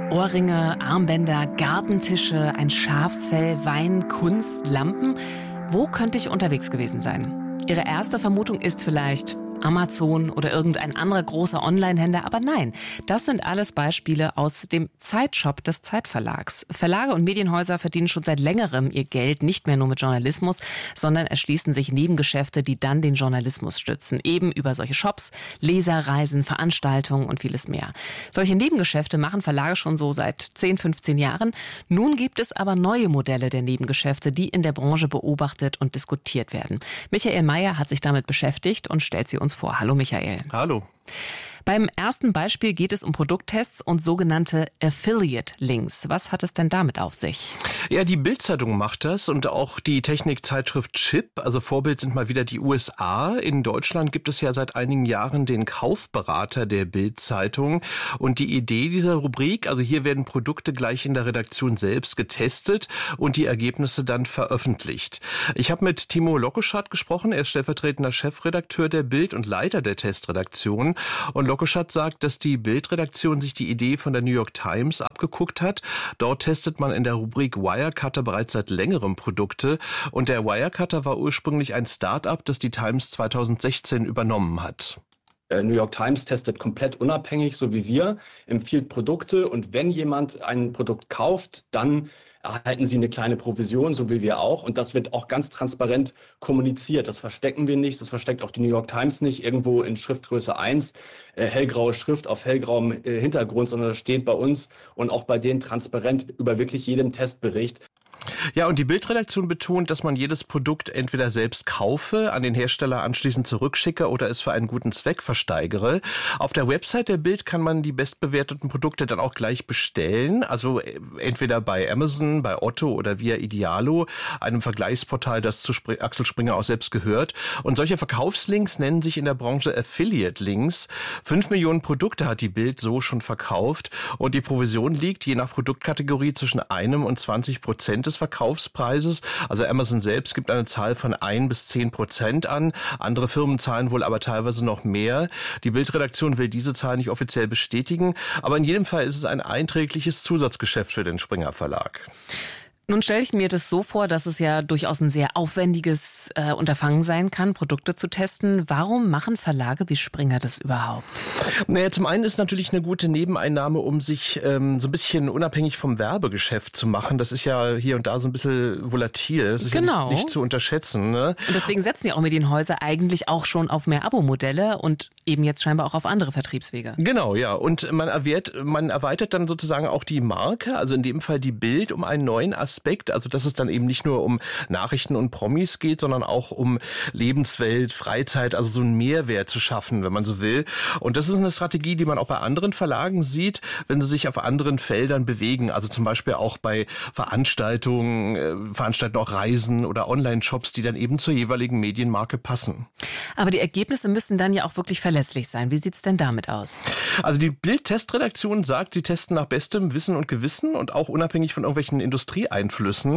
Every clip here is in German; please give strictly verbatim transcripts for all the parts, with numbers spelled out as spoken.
Ohrringe, Armbänder, Gartentische, ein Schafsfell, Wein, Kunst, Lampen. Wo könnte ich unterwegs gewesen sein? Ihre erste Vermutung ist vielleicht Amazon oder irgendein anderer großer Online-Händler. Aber nein, das sind alles Beispiele aus dem Zeitshop des Zeitverlags. Verlage und Medienhäuser verdienen schon seit längerem ihr Geld nicht mehr nur mit Journalismus, sondern erschließen sich Nebengeschäfte, die dann den Journalismus stützen. Eben über solche Shops, Leserreisen, Veranstaltungen und vieles mehr. Solche Nebengeschäfte machen Verlage schon so seit zehn, fünfzehn Jahren. Nun gibt es aber neue Modelle der Nebengeschäfte, die in der Branche beobachtet und diskutiert werden. Michael Mayer hat sich damit beschäftigt und stellt sie uns vor. Hallo Michael. Hallo. Beim ersten Beispiel geht es um Produkttests und sogenannte Affiliate-Links. Was hat es denn damit auf sich? Ja, die Bild-Zeitung macht das und auch die Technikzeitschrift Chip. Also Vorbild sind mal wieder die U S A. In Deutschland gibt es ja seit einigen Jahren den Kaufberater der Bild-Zeitung. Und die Idee dieser Rubrik, also hier werden Produkte gleich in der Redaktion selbst getestet und die Ergebnisse dann veröffentlicht. Ich habe mit Timo Lokoschat gesprochen. Er ist stellvertretender Chefredakteur der Bild und Leiter der Testredaktion. Und Lokoschat sagt, dass die Bild-Redaktion sich die Idee von der New York Times abgeguckt hat. Dort testet man in der Rubrik Wirecutter bereits seit längerem Produkte. Und der Wirecutter war ursprünglich ein Start-up, das die Times zweitausendsechzehn übernommen hat. New York Times testet komplett unabhängig, so wie wir, empfiehlt Produkte. Und wenn jemand ein Produkt kauft, dann erhalten sie eine kleine Provision, so wie wir auch. Und das wird auch ganz transparent kommuniziert. Das verstecken wir nicht, das versteckt auch die New York Times nicht irgendwo in Schriftgröße eins, äh, hellgraue Schrift auf hellgrauem äh, Hintergrund, sondern das steht bei uns und auch bei denen transparent über wirklich jedem Testbericht. Ja, und die Bild-Redaktion betont, dass man jedes Produkt entweder selbst kaufe, an den Hersteller anschließend zurückschicke oder es für einen guten Zweck versteigere. Auf der Website der Bild kann man die bestbewerteten Produkte dann auch gleich bestellen. Also entweder bei Amazon, bei Otto oder via Idealo, einem Vergleichsportal, das zu Spr- Axel Springer auch selbst gehört. Und solche Verkaufslinks nennen sich in der Branche Affiliate-Links. Fünf Millionen Produkte hat die Bild so schon verkauft. Und die Provision liegt je nach Produktkategorie zwischen einem und zwanzig Prozent des Verkaufspreises. Also Amazon selbst gibt eine Zahl von ein bis zehn Prozent an. Andere Firmen zahlen wohl aber teilweise noch mehr. Die Bild-Redaktion will diese Zahl nicht offiziell bestätigen. Aber in jedem Fall ist es ein einträgliches Zusatzgeschäft für den Springer Verlag. Nun stelle ich mir das so vor, dass es ja durchaus ein sehr aufwendiges äh, Unterfangen sein kann, Produkte zu testen. Warum machen Verlage wie Springer das überhaupt? Naja, zum einen ist natürlich eine gute Nebeneinnahme, um sich ähm, so ein bisschen unabhängig vom Werbegeschäft zu machen. Das ist ja hier und da so ein bisschen volatil. Das ist genau. ja nicht, nicht zu unterschätzen. Ne? Und deswegen setzen ja auch Medienhäuser eigentlich auch schon auf mehr Abo-Modelle und eben jetzt scheinbar auch auf andere Vertriebswege. Genau, ja. Und man erwehrt, man erweitert dann sozusagen auch die Marke, also in dem Fall die Bild, um einen neuen Aspekt. Also dass es dann eben nicht nur um Nachrichten und Promis geht, sondern auch um Lebenswelt, Freizeit, also so einen Mehrwert zu schaffen, wenn man so will. Und das ist eine Strategie, die man auch bei anderen Verlagen sieht, wenn sie sich auf anderen Feldern bewegen. Also zum Beispiel auch bei Veranstaltungen, äh, veranstalten auch Reisen oder Online-Shops, die dann eben zur jeweiligen Medienmarke passen. Aber die Ergebnisse müssen dann ja auch wirklich verlässlich sein. Wie sieht's denn damit aus? Also die Bild-Testredaktion sagt, sie testen nach bestem Wissen und Gewissen und auch unabhängig von irgendwelchen Industrieeinflüssen.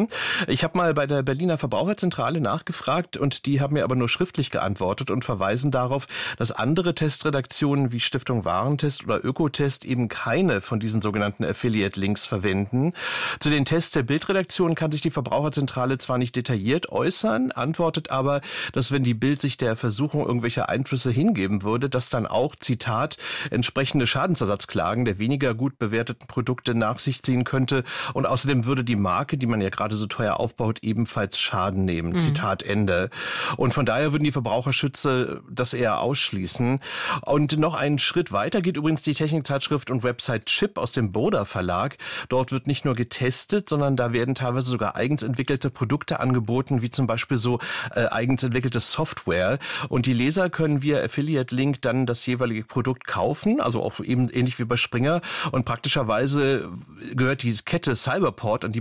Ich habe mal bei der Berliner Verbraucherzentrale nachgefragt und die haben mir aber nur schriftlich geantwortet und verweisen darauf, dass andere Testredaktionen wie Stiftung Warentest oder Ökotest eben keine von diesen sogenannten Affiliate-Links verwenden. Zu den Tests der Bildredaktion kann sich die Verbraucherzentrale zwar nicht detailliert äußern, antwortet aber, dass wenn die Bild sich der Versuchung irgendwelcher Einflüsse hingeben würde, dass dann auch, Zitat, entsprechende Schadensersatzklagen der weniger gut bewerteten Produkte nach sich ziehen könnte und außerdem würde die Marke, die man ja gerade so teuer aufbaut, ebenfalls Schaden nehmen. Mhm. Zitat Ende. Und von daher würden die Verbraucherschützer das eher ausschließen. Und noch einen Schritt weiter geht übrigens die Technikzeitschrift und Website Chip aus dem Boda Verlag. Dort wird nicht nur getestet, sondern da werden teilweise sogar eigens entwickelte Produkte angeboten, wie zum Beispiel so äh, eigens entwickelte Software. Und die Leser können via Affiliate-Link dann das jeweilige Produkt kaufen, also auch eben ähnlich wie bei Springer. Und praktischerweise gehört die Kette Cyberport, an die man da weiter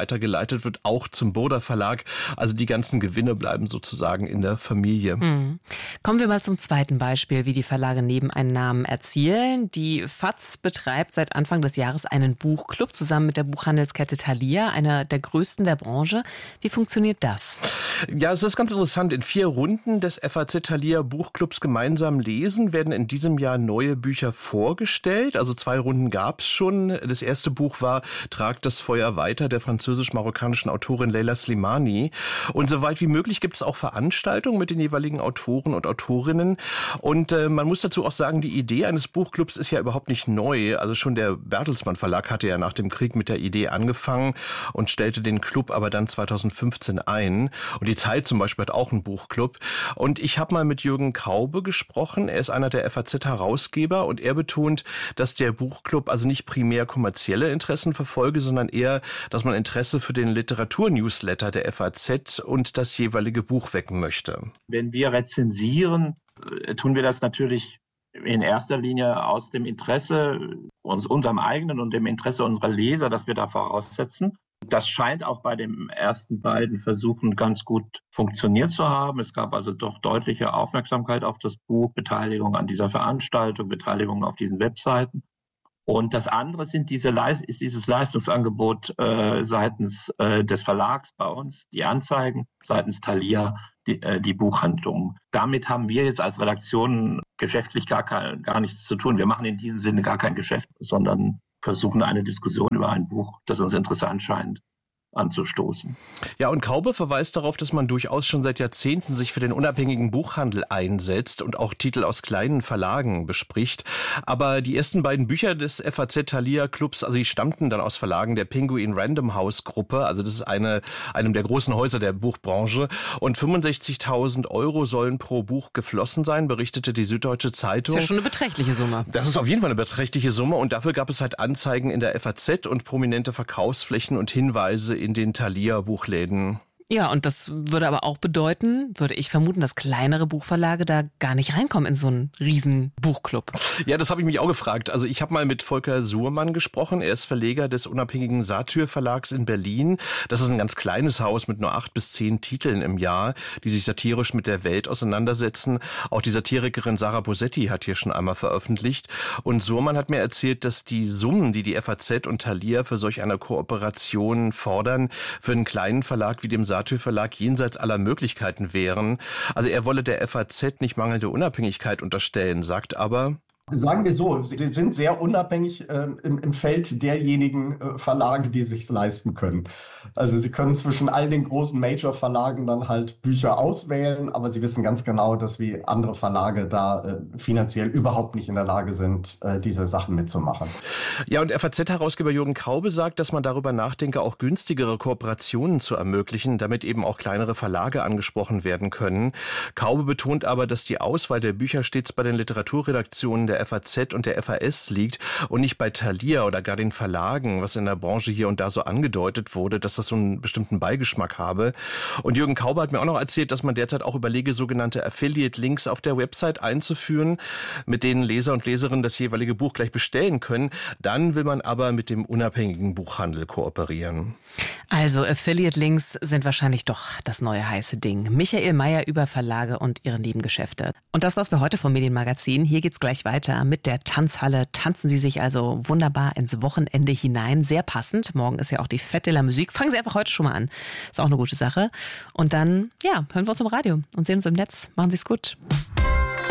weitergeleitet wird, auch zum Burda Verlag. Also die ganzen Gewinne bleiben sozusagen in der Familie. Mhm. Kommen wir mal zum zweiten Beispiel, wie die Verlage Nebeneinnahmen erzielen. Die F A Z betreibt seit Anfang des Jahres einen Buchclub zusammen mit der Buchhandelskette Thalia, einer der größten der Branche. Wie funktioniert das? Ja, es ist ganz interessant. In vier Runden des F A Z Thalia Buchclubs gemeinsam lesen werden in diesem Jahr neue Bücher vorgestellt. Also zwei Runden gab es schon. Das erste Buch war Tragt das Feuer weiter der französisch-marokkanischen Autorin Leila Slimani. Und soweit wie möglich gibt es auch Veranstaltungen mit den jeweiligen Autoren und Autorinnen. Und äh, man muss dazu auch sagen, die Idee eines Buchclubs ist ja überhaupt nicht neu. Also schon der Bertelsmann Verlag hatte ja nach dem Krieg mit der Idee angefangen und stellte den Club aber dann zweitausendfünfzehn ein. Und die Zeit zum Beispiel hat auch einen Buchclub. Und ich habe mal mit Jürgen Kaube gesprochen. Er ist einer der F A Z-Herausgeber und er betont, dass der Buchclub also nicht primär kommerzielle Interessen verfolge, sondern eher, dass man Interesse für den Literatur-Newsletter der F A Z und das jeweilige Buch wecken möchte. Wenn wir rezensieren, tun wir das natürlich in erster Linie aus dem Interesse, uns, unserem eigenen und dem Interesse unserer Leser, das wir da voraussetzen. Das scheint auch bei den ersten beiden Versuchen ganz gut funktioniert zu haben. Es gab also doch deutliche Aufmerksamkeit auf das Buch, Beteiligung an dieser Veranstaltung, Beteiligung auf diesen Webseiten. Und das andere sind diese, ist dieses Leistungsangebot äh, seitens äh, des Verlags bei uns, die Anzeigen, seitens Thalia, die, äh, die Buchhandlungen. Damit haben wir jetzt als Redaktion geschäftlich gar, kein, gar nichts zu tun. Wir machen in diesem Sinne gar kein Geschäft, sondern versuchen eine Diskussion über ein Buch, das uns interessant scheint, anzustoßen. Ja, und Kaube verweist darauf, dass man durchaus schon seit Jahrzehnten sich für den unabhängigen Buchhandel einsetzt und auch Titel aus kleinen Verlagen bespricht. Aber die ersten beiden Bücher des F A Z Thalia Clubs, also die stammten dann aus Verlagen der Penguin Random House Gruppe. Also das ist eine, einem der großen Häuser der Buchbranche. Und fünfundsechzigtausend Euro sollen pro Buch geflossen sein, berichtete die Süddeutsche Zeitung. Das ist ja schon eine beträchtliche Summe. Das ist auf jeden Fall eine beträchtliche Summe. Und dafür gab es halt Anzeigen in der F A Z und prominente Verkaufsflächen und Hinweise in den Thalia-Buchläden. Ja, und das würde aber auch bedeuten, würde ich vermuten, dass kleinere Buchverlage da gar nicht reinkommen in so einen riesen Buchclub. Ja, das habe ich mich auch gefragt. Also ich habe mal mit Volker Suhrmann gesprochen. Er ist Verleger des unabhängigen Satyr Verlags in Berlin. Das ist ein ganz kleines Haus mit nur acht bis zehn Titeln im Jahr, die sich satirisch mit der Welt auseinandersetzen. Auch die Satirikerin Sarah Bosetti hat hier schon einmal veröffentlicht. Und Suhrmann hat mir erzählt, dass die Summen, die die F A Z und Thalia für solch eine Kooperation fordern, für einen kleinen Verlag wie dem Satyr Verlag jenseits aller Möglichkeiten wären. Also er wolle der F A Z nicht mangelnde Unabhängigkeit unterstellen, sagt aber: Sagen wir so, sie sind sehr unabhängig äh, im, im Feld derjenigen äh, Verlage, die es sich leisten können. Also sie können zwischen all den großen Major-Verlagen dann halt Bücher auswählen, aber sie wissen ganz genau, dass wie andere Verlage da äh, finanziell überhaupt nicht in der Lage sind, äh, diese Sachen mitzumachen. Ja, und F A Z-Herausgeber Jürgen Kaube sagt, dass man darüber nachdenke, auch günstigere Kooperationen zu ermöglichen, damit eben auch kleinere Verlage angesprochen werden können. Kaube betont aber, dass die Auswahl der Bücher stets bei den Literaturredaktionen der F A Z und der F A S liegt und nicht bei Thalia oder gar den Verlagen, was in der Branche hier und da so angedeutet wurde, dass das so einen bestimmten Beigeschmack habe. Und Jürgen Kaube hat mir auch noch erzählt, dass man derzeit auch überlege, sogenannte Affiliate-Links auf der Website einzuführen, mit denen Leser und Leserinnen das jeweilige Buch gleich bestellen können. Dann will man aber mit dem unabhängigen Buchhandel kooperieren. Also Affiliate-Links sind wahrscheinlich doch das neue heiße Ding. Michael Mayer über Verlage und ihre Nebengeschäfte. Und das war's für heute vom Medienmagazin. Hier geht's gleich weiter mit der Tanzhalle. Tanzen Sie sich also wunderbar ins Wochenende hinein. Sehr passend. Morgen ist ja auch die Fête de la Musique. Fangen Sie einfach heute schon mal an. Ist auch eine gute Sache. Und dann, ja, hören wir uns im Radio und sehen uns im Netz. Machen Sie es gut.